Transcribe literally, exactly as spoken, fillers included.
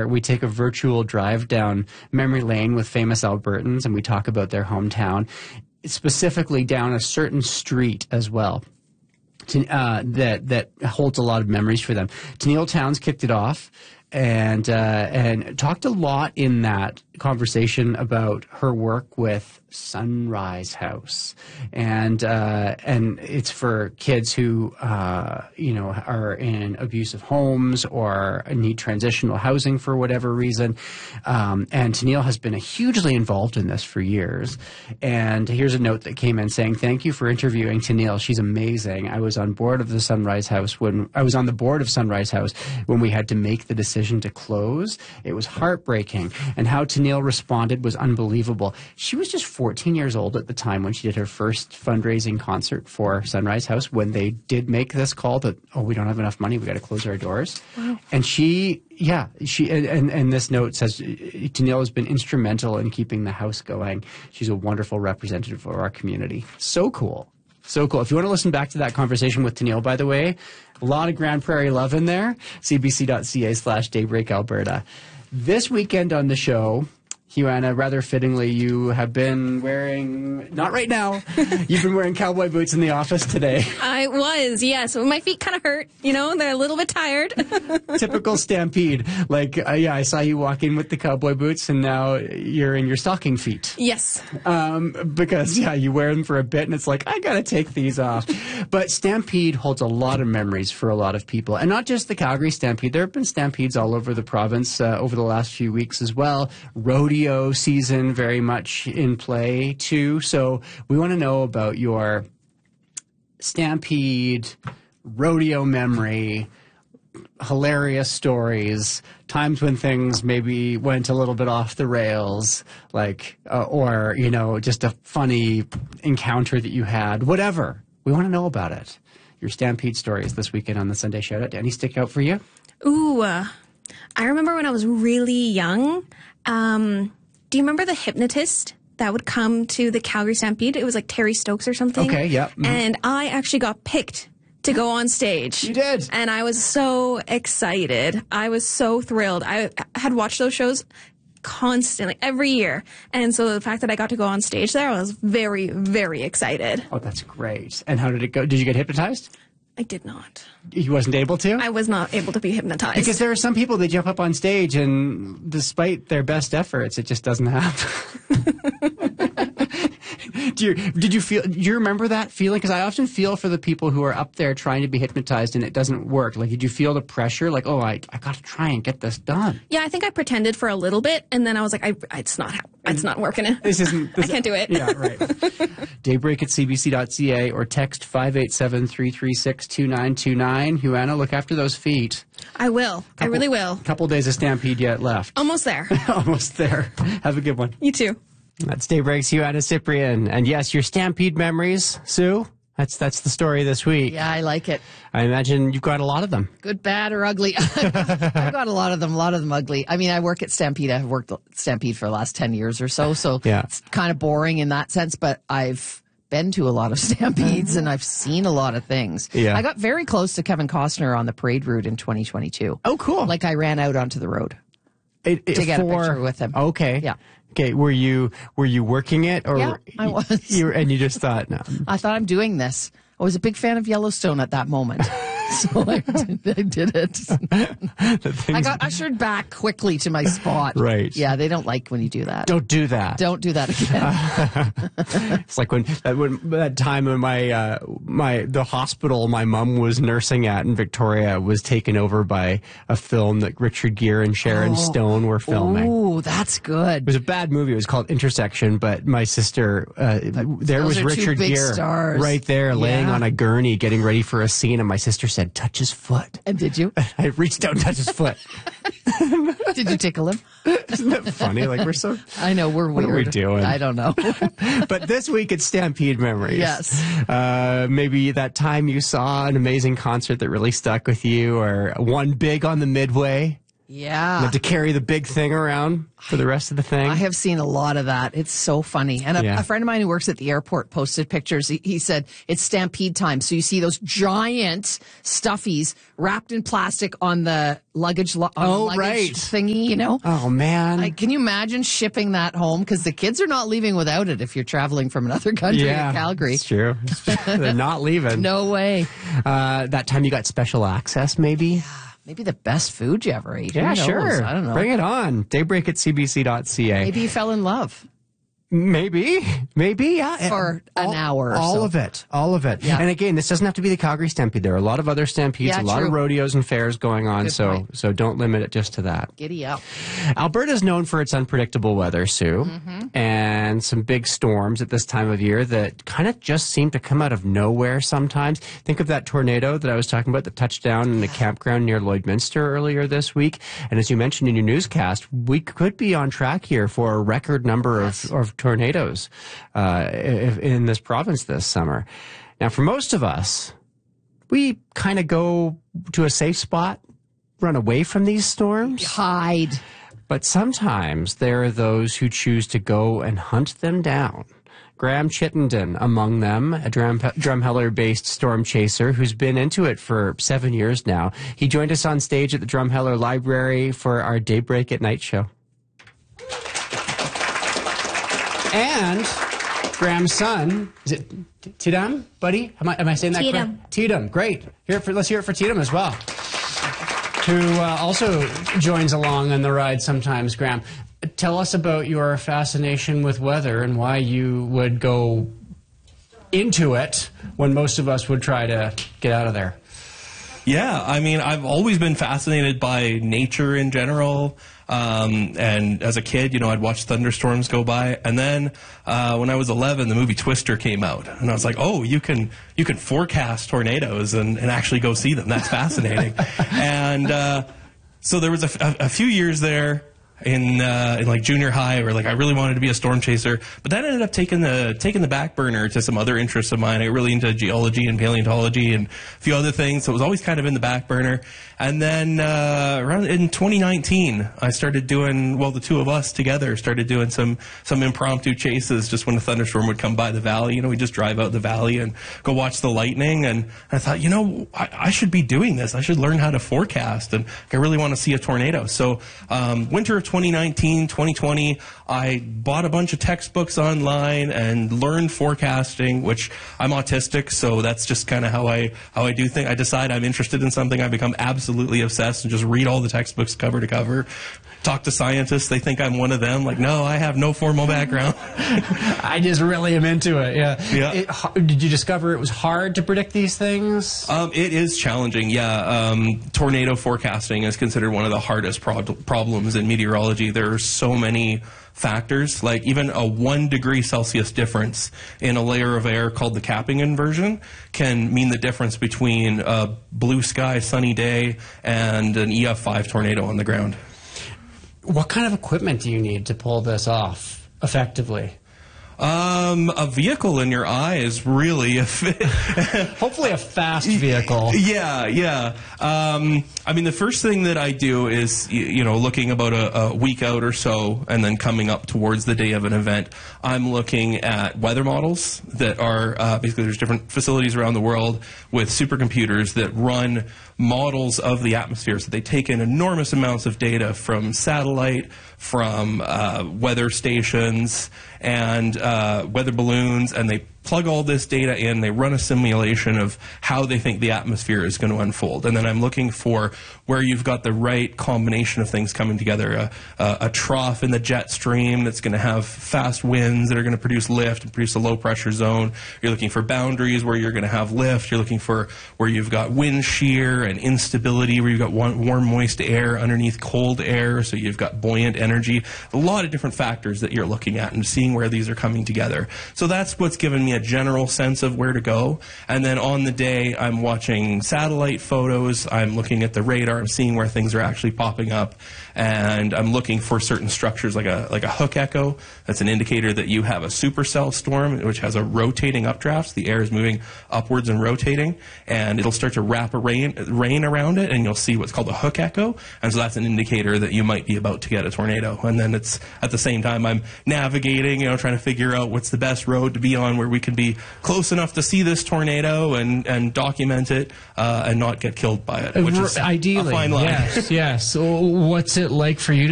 where we take a virtual drive down memory lane with famous Albertans, and we talk about their hometown, specifically down a certain street as well. To, uh, that that holds a lot of memories for them. Tenille Townes kicked it off, and uh, and talked a lot in that conversation about her work with Sunrise House, and uh, and it's for kids who uh, you know are in abusive homes or need transitional housing for whatever reason. Um, and Tenille has been hugely involved in this for years. And here's a note that came in saying, "Thank you for interviewing Tenille. She's amazing. I was on board of the Sunrise House when I was on the board of Sunrise House when we had to make the decision to close. It was heartbreaking, and how Tenille responded was unbelievable. She was just fourteen years old at the time when she did her first fundraising concert for Sunrise House, when they did make this call that, oh, we don't have enough money, we got to close our doors." Wow. And she, yeah, she, and, and this note says, Tenille has been instrumental in keeping the house going. She's a wonderful representative for our community. So cool. So cool. If you want to listen back to that conversation with Tenille, by the way, a lot of Grand Prairie love in there, cbc.ca slash Daybreak Alberta. This weekend on the show, Huana, rather fittingly, you have been wearing, not right now, you've been wearing cowboy boots in the office today. I was, yes. My feet kind of hurt, you know, they're a little bit tired. Typical Stampede. Like, uh, yeah, I saw you walk in with the cowboy boots, and now you're in your stocking feet. Yes. Um, because, yeah, you wear them for a bit, and it's like, I gotta take these off. But Stampede holds a lot of memories for a lot of people. And not just the Calgary Stampede. There have been Stampedes all over the province uh, over the last few weeks as well. Rodeo season very much in play too. So we want to know about your Stampede rodeo memory, hilarious stories, times when things maybe went a little bit off the rails, like, uh, or, you know, just a funny encounter that you had, whatever. We want to know about it. Your Stampede stories this weekend on the Sunday Shoutout. Any stick out for you? Ooh, uh, I remember when I was really young. Um, do you remember the hypnotist that would come to the Calgary Stampede? It was like Terry Stokes or something. Okay, yeah. Mm-hmm. And I actually got picked to go on stage. You did? And I was so excited. I was so thrilled. I had watched those shows constantly, every year. And so the fact that I got to go on stage there, I was very, very excited. Oh, that's great. And how did it go? Did you get hypnotized? I did not. You wasn't able to? I was not able to be hypnotized. Because there are some people that jump up on stage and despite their best efforts, it just doesn't happen. Do you, did you feel, do you remember that feeling? Because I often feel for the people who are up there trying to be hypnotized and it doesn't work. Like, did you feel the pressure? Like, oh, I, I got to try and get this done. Yeah, I think I pretended for a little bit and then I was like, I, it's not, it's not working. This isn't, this I can't do it. Yeah, right. Daybreak at c b c dot c a or text five eight seven, three three six, two nine two nine. Huana, look after those feet. I will. Couple, I really will. Couple days of Stampede yet left. Almost there. Almost there. Have a good one. You too. That's Daybreak's Huana Cyprian. And yes, your Stampede memories, Sue. That's that's the story this week. Yeah, I like it. I imagine you've got a lot of them. Good, bad, or ugly. I've got a lot of them, a lot of them ugly. I mean, I work at Stampede. I've worked at Stampede for the last ten years or so, so yeah. It's kind of boring in that sense, but I've been to a lot of Stampedes and I've seen a lot of things. Yeah. I got very close to Kevin Costner on the parade route in twenty twenty-two. Oh, cool. Like I ran out onto the road it, it, to get for, a picture with him. Okay. Yeah. Okay, were you were you working it, or yeah, I was, you, and you just thought, no. I thought I'm doing this. I was a big fan of Yellowstone at that moment. So I did, I did it. I got ushered back quickly to my spot. Right. Yeah, they don't like when you do that. Don't do that. Don't do that again. It's like when that, when that time when my uh, my the hospital my mom was nursing at in Victoria was taken over by a film that Richard Gere and Sharon oh. Stone were filming. Oh, that's good. It was a bad movie. It was called Intersection, but my sister, uh, there Those was are Richard two big Gere stars. right there laying Yeah. on a gurney getting ready for a scene, and my sister said, touch his foot. And did you? I reached out and touched his foot. Did you tickle him? Isn't that funny? Like, we're so... I know, we're weird. What are we doing? I don't know. But this week it's Stampede Memories. Yes. Uh, maybe that time you saw an amazing concert that really stuck with you, or one big on the Midway. Yeah. You have to carry the big thing around for the rest of the thing. I have seen a lot of that. It's so funny. And a, Yeah. a friend of mine who works at the airport posted pictures. He, he said it's stampede time. So you see those giant stuffies wrapped in plastic on the luggage, lo- on Oh, the luggage right. thingy, you know? Oh, man. Like, can you imagine shipping that home? Because the kids are not leaving without it if you're traveling from another country yeah, to Calgary. It's true. It's true. They're not leaving. No way. Uh, that time you got special access, maybe? Maybe the best food you ever ate. Who Yeah, knows? sure. I don't know. Bring it on. Daybreak at c b c dot c a. Maybe you fell in love. Maybe, maybe, yeah. For an all, hour or all so. of it, all of it. Yeah. And again, this doesn't have to be the Calgary Stampede. There are a lot of other stampedes, Yeah, a lot true. of rodeos and fairs going on. Good so, point. so don't limit it just to that. Giddy up. Alberta is known for its unpredictable weather, Sue, Mm-hmm. and some big storms at this time of year that kind of just seem to come out of nowhere sometimes. Think of that tornado that I was talking about that touched down in a campground near Lloydminster earlier this week. And as you mentioned in your newscast, we could be on track here for a record number Yes. of, of tornadoes uh, if, in this province this summer. Now, for most of us, we kind of go to a safe spot, run away from these storms. Hide. But sometimes there are those who choose to go and hunt them down. Graham Chittenden among them, a Drum, Drumheller-based storm chaser who's been into it for seven years now. He joined us on stage at the Drumheller Library for our Daybreak at Night show. And Graham's son, is it Tidam, buddy? Am I, am I saying that Tatum. correct? Tatum, great. Hear it for, let's hear it for Tatum as well, who uh, also joins along on the ride sometimes. Graham, tell us about your fascination with weather and why you would go into it when most of us would try to get out of there. Yeah, I mean, I've always been fascinated by nature in general. Um, and as a kid, you know, I'd watch thunderstorms go by. And then uh, when I was eleven, the movie Twister came out. And I was like, oh, you can you can forecast tornadoes and, and actually go see them. That's fascinating. and uh, so there was a, a, a few years there in uh, in like junior high where like I really wanted to be a storm chaser, but that ended up taking the taking the back burner to some other interests of mine. I got really into geology and paleontology and a few other things, so it was always kind of in the back burner. And then uh, around in twenty nineteen, I started doing, well, the two of us together started doing some some impromptu chases just when a thunderstorm would come by the valley. You know, we just drive out the valley and go watch the lightning. And I thought, you know, I, I should be doing this. I should learn how to forecast, and I really want to see a tornado. So um, winter of twenty nineteen, twenty twenty, I bought a bunch of textbooks online and learned forecasting, which I'm autistic, so that's just kind of how I how I do things. I decide I'm interested in something, I become absolutely obsessed and just read all the textbooks cover to cover. Talk to scientists, they think I'm one of them. Like, no, I have no formal background. I just really am into it. Yeah. Yeah. It, did you discover it was hard to predict these things? Um, it is challenging, yeah. Um, tornado forecasting is considered one of the hardest prob- problems in meteorology. There are so many factors, like even a one degree Celsius difference in a layer of air called the capping inversion can mean the difference between a blue sky, sunny day and an E F five tornado on the ground. What kind of equipment do you need to pull this off effectively? Um, a vehicle in your eye is really a hopefully a fast vehicle. Yeah, yeah. Um, I mean, the first thing that I do is, you, you know, looking about a, a week out or so, and then coming up towards the day of an event, I'm looking at weather models that are uh, basically there's different facilities around the world with supercomputers that run models of the atmosphere. So they take in enormous amounts of data from satellite, from uh, weather stations, and uh, weather balloons, and they plug all this data in, they run a simulation of how they think the atmosphere is going to unfold. And then I'm looking for where you've got the right combination of things coming together. A, a, a trough in the jet stream that's going to have fast winds that are going to produce lift and produce a low pressure zone. You're looking for boundaries where you're going to have lift. You're looking for where you've got wind shear and instability, where you've got warm, moist air underneath cold air, so you've got buoyant energy. A lot of different factors that you're looking at and seeing where these are coming together. So that's what's given me me a general sense of where to go. And then on the day, I'm watching satellite photos. I'm looking at the radar. I'm seeing where things are actually popping up. And I'm looking for certain structures like a like a hook echo. That's an indicator that you have a supercell storm, which has a rotating updraft. The air is moving upwards and rotating, and it'll start to wrap a rain, rain around it, and you'll see what's called a hook echo. And so that's an indicator that you might be about to get a tornado. And then it's at the same time I'm navigating, you know, trying to figure out what's the best road to be on where we can be close enough to see this tornado and, and document it uh, and not get killed by it, which is ideally, a fine line. Yes, yes. So what's it like for you to